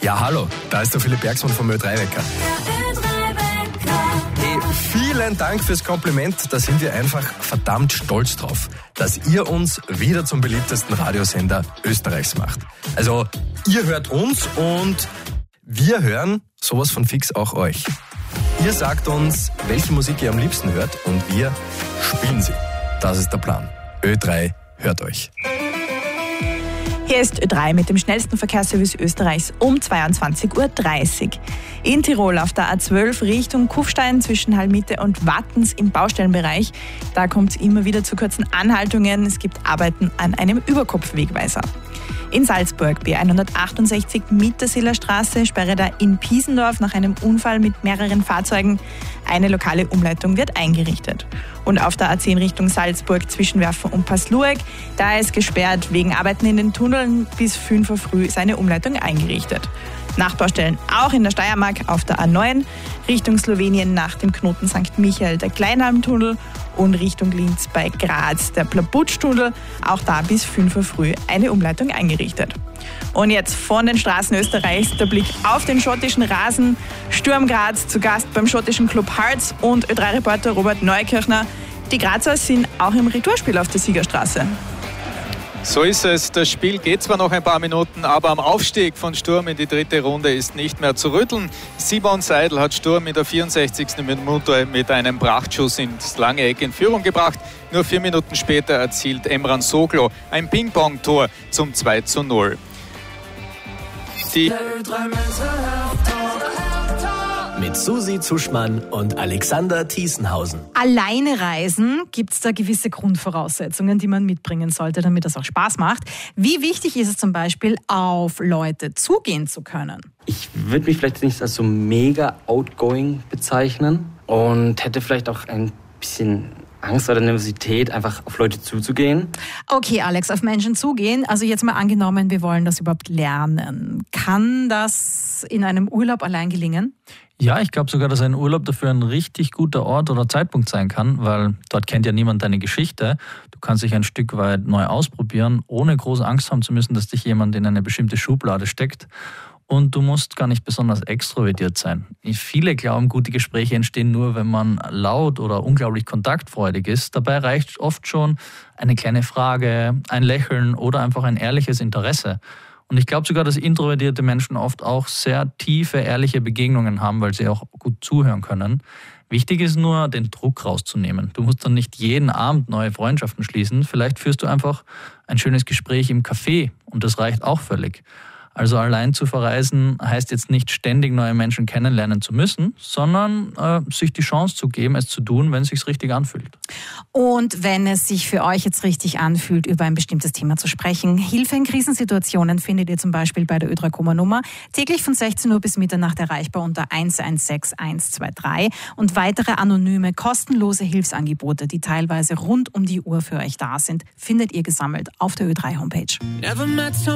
Ja, hallo, da ist der Philipp Bergsmann vom Ö3-Wecker. Hey, vielen Dank fürs Kompliment, da sind wir einfach verdammt stolz drauf, dass ihr uns wieder zum beliebtesten Radiosender Österreichs macht. Also, ihr hört uns und wir hören sowas von fix auch euch. Ihr sagt uns, welche Musik ihr am liebsten hört und wir spielen sie. Das ist der Plan. Ö3 hört euch. Hier ist Ö3 mit dem schnellsten Verkehrsservice Österreichs um 22.30 Uhr. In Tirol auf der A12 Richtung Kufstein zwischen Hallmitte und Wattens im Baustellenbereich. Da kommt es immer wieder zu kurzen Anhaltungen. Es gibt Arbeiten an einem Überkopfwegweiser. In Salzburg B168 Mittersiler Straße, Sperre da in Piesendorf nach einem Unfall mit mehreren Fahrzeugen. Eine lokale Umleitung wird eingerichtet. Und auf der A10 Richtung Salzburg zwischen Werfen und Paslueg, da ist gesperrt. Wegen Arbeiten in den Tunneln bis 5 Uhr früh ist eine Umleitung eingerichtet. Nachbaustellen auch in der Steiermark auf der A9, Richtung Slowenien nach dem Knoten St. Michael der Kleinalmtunnel und Richtung Linz bei Graz der Plabutschtunnel, auch da bis 5 Uhr früh eine Umleitung eingerichtet. Und jetzt von den Straßen Österreichs der Blick auf den schottischen Rasen. Sturm Graz zu Gast beim schottischen Club Hearts und Ö3-Reporter Robert Neukirchner. Die Grazer sind auch im Retourspiel auf der Siegerstraße. So ist es. Das Spiel geht zwar noch ein paar Minuten, aber am Aufstieg von Sturm in die dritte Runde ist nicht mehr zu rütteln. Simon Seidel hat Sturm in der 64. Minute mit einem Prachtschuss ins lange Eck in Führung gebracht. Nur 4 Minuten später erzielt Emran Soglo ein Ping-Pong-Tor zum 2:0. Mit Susi Zuschmann und Alexander Thiesenhausen. Alleine reisen, gibt es da gewisse Grundvoraussetzungen, die man mitbringen sollte, damit das auch Spaß macht. Wie wichtig ist es zum Beispiel, auf Leute zugehen zu können? Ich würde mich vielleicht nicht als so mega outgoing bezeichnen und hätte vielleicht auch ein bisschen Angst oder Nervosität, einfach auf Leute zuzugehen. Okay, Alex, auf Menschen zugehen. Also jetzt mal angenommen, wir wollen das überhaupt lernen. Kann das in einem Urlaub allein gelingen? Ja, ich glaube sogar, dass ein Urlaub dafür ein richtig guter Ort oder Zeitpunkt sein kann, weil dort kennt ja niemand deine Geschichte. Du kannst dich ein Stück weit neu ausprobieren, ohne große Angst haben zu müssen, dass dich jemand in eine bestimmte Schublade steckt. Und du musst gar nicht besonders extrovertiert sein. Viele glauben, gute Gespräche entstehen nur, wenn man laut oder unglaublich kontaktfreudig ist. Dabei reicht oft schon eine kleine Frage, ein Lächeln oder einfach ein ehrliches Interesse. Und ich glaube sogar, dass introvertierte Menschen oft auch sehr tiefe, ehrliche Begegnungen haben, weil sie auch gut zuhören können. Wichtig ist nur, den Druck rauszunehmen. Du musst dann nicht jeden Abend neue Freundschaften schließen. Vielleicht führst du einfach ein schönes Gespräch im Café und das reicht auch völlig. Also allein zu verreisen heißt jetzt nicht ständig neue Menschen kennenlernen zu müssen, sondern sich die Chance zu geben, es zu tun, wenn es sich richtig anfühlt. Und wenn es sich für euch jetzt richtig anfühlt, über ein bestimmtes Thema zu sprechen, Hilfe in Krisensituationen findet ihr zum Beispiel bei der Ö3-Nummer täglich von 16 Uhr bis Mitternacht erreichbar unter 116 123 und weitere anonyme, kostenlose Hilfsangebote, die teilweise rund um die Uhr für euch da sind, findet ihr gesammelt auf der Ö3-Homepage.